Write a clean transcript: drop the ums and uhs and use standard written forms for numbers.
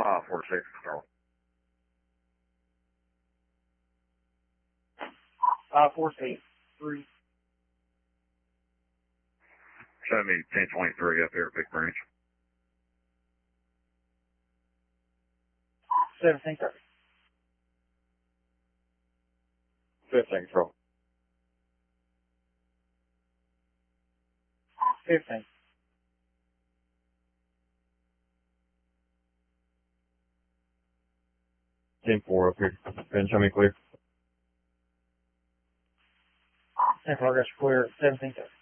546 control. 5463. Show me 1023 up here at Big Branch. 1730. 15 control. 15. Team 4 up here. Ben, show me clear. 10 progress clear, 1730.